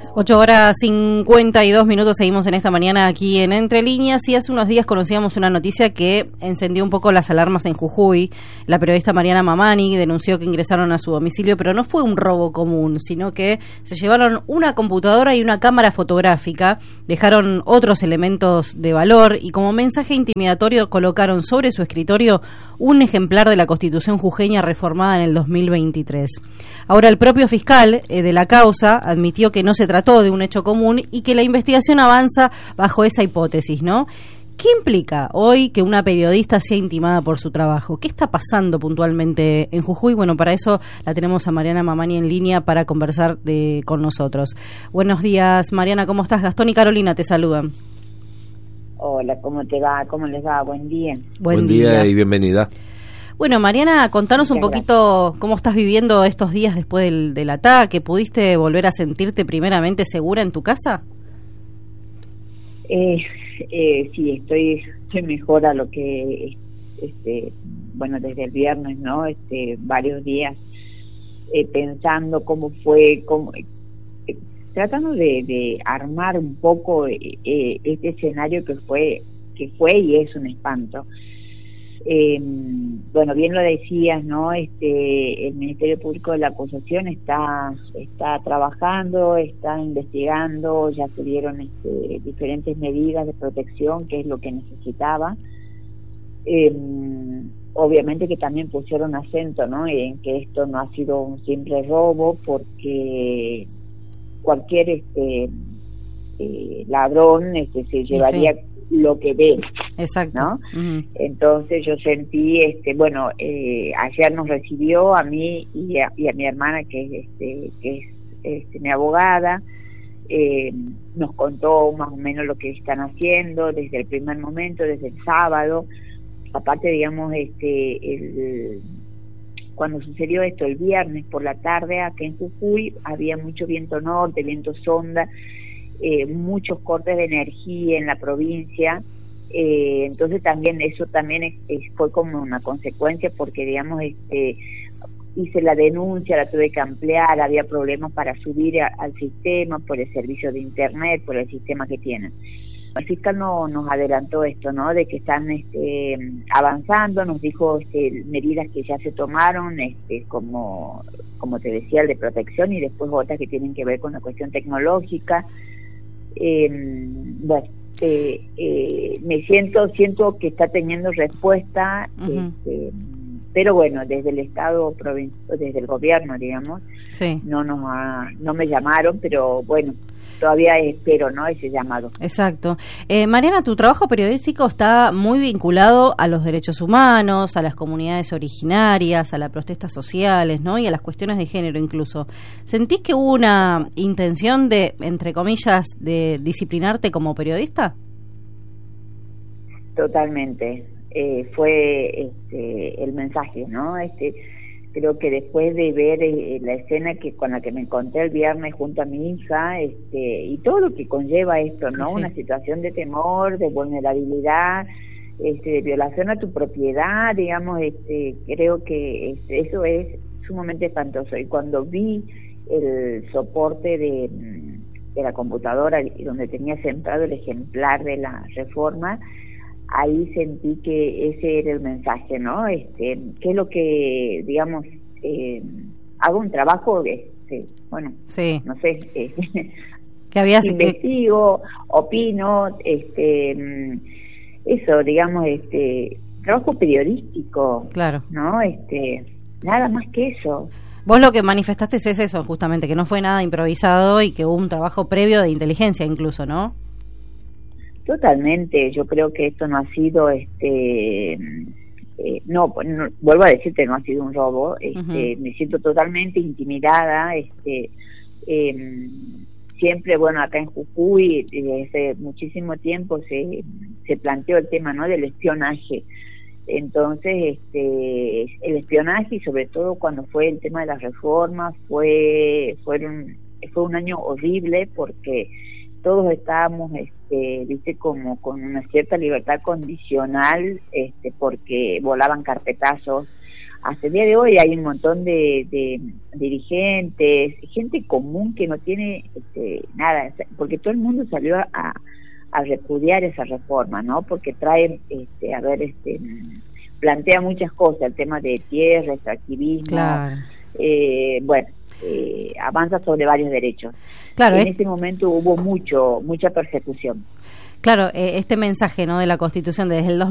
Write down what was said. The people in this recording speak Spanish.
8:52, seguimos en esta mañana aquí en Entre Líneas, y hace unos días conocíamos una noticia que encendió un poco las alarmas en Jujuy. La periodista Mariana Mamani denunció que ingresaron a su domicilio, pero no fue un robo común, sino que se llevaron una computadora y una cámara fotográfica, dejaron otros elementos de valor y como mensaje intimidatorio colocaron sobre su escritorio un ejemplar de la Constitución jujeña reformada en el 2023. Ahora el propio fiscal de la causa admitió que no se trató de un hecho común y que la investigación avanza bajo esa hipótesis, ¿no? ¿Qué implica hoy que una periodista sea intimada por su trabajo? ¿Qué está pasando puntualmente en Jujuy? Bueno, para eso la tenemos a Mariana Mamani en línea para conversar con nosotros. Buenos días, Mariana, ¿cómo estás? Gastón y Carolina te saludan. Hola, ¿cómo te va? ¿Cómo les va? Buen día. Buen día y bienvenida. Bueno, Mariana, contanos un poquito cómo estás viviendo estos días después del ataque. ¿Pudiste volver a sentirte primeramente segura en tu casa? Sí, estoy mejor a lo que, bueno, desde el viernes, ¿no? Varios días pensando cómo fue, tratando de armar un poco este escenario que fue y es un espanto. Bueno, bien lo decías, ¿no? El Ministerio Público de la Acusación está trabajando, está investigando, ya se dieron diferentes medidas de protección, que es lo que necesitaba. Obviamente que también pusieron acento, ¿no? En que esto no ha sido un simple robo, porque cualquier ladrón se llevaría lo que ve. Exacto. ¿No? Uh-huh. Entonces yo sentí, ayer nos recibió a mí y a mi hermana, que es mi abogada, nos contó más o menos lo que están haciendo desde el primer momento, desde el sábado. Aparte, digamos, cuando sucedió esto el viernes por la tarde acá en Jujuy, había mucho viento norte, viento sonda, muchos cortes de energía en la provincia. Entonces también eso también fue como una consecuencia, porque digamos hice la denuncia, la tuve que ampliar, había problemas para subir al sistema por el servicio de internet, por el sistema que tienen. El fiscal nos adelantó esto, ¿no? De que están avanzando, nos dijo medidas que ya se tomaron, como te decía, el de protección, y después otras que tienen que ver con la cuestión tecnológica. Bueno, me siento que está teniendo respuesta. Uh-huh. Pero bueno, desde el Estado, desde el gobierno, digamos, sí, no me llamaron, pero bueno, todavía espero, ¿no?, ese llamado. Exacto. Mariana, tu trabajo periodístico está muy vinculado a los derechos humanos, a las comunidades originarias, a las protestas sociales, ¿no?, y a las cuestiones de género incluso. ¿Sentís que hubo una intención de, entre comillas, de disciplinarte como periodista? Totalmente. Fue el mensaje, ¿no? Creo que después de ver la escena con la que me encontré el viernes junto a mi hija, y todo lo que conlleva esto, ¿no? Sí. Una situación de temor, de vulnerabilidad, de violación a tu propiedad, digamos, creo que eso es sumamente espantoso. Y cuando vi el soporte de la computadora, donde tenía sentado el ejemplar de la reforma, ahí sentí que ese era el mensaje, ¿no? Que es lo que, digamos, hago un trabajo, bueno, sí, no sé, que había investigo, opino, eso, digamos, trabajo periodístico, claro, ¿no? Nada más que eso. Vos lo que manifestaste es eso, justamente, que no fue nada improvisado y que hubo un trabajo previo de inteligencia incluso, ¿no? Totalmente, yo creo que esto no ha sido, no, vuelvo a decirte, no ha sido un robo. Uh-huh. Me siento totalmente intimidada, siempre, bueno, acá en Jujuy, desde muchísimo tiempo se planteó el tema, ¿no?, del espionaje. Entonces, el espionaje, y sobre todo cuando fue el tema de las reformas, fue un año horrible, porque todos estábamos, viste, como con una cierta libertad condicional, porque volaban carpetazos hasta el día de hoy hay un montón de dirigentes, gente común que no tiene nada, porque todo el mundo salió a repudiar esa reforma, ¿no? Porque trae, plantea muchas cosas, el tema de tierra, extractivismo, claro. Avanza sobre varios derechos. Claro, en ese momento hubo mucha persecución. Claro, este mensaje, ¿no?, de la Constitución desde el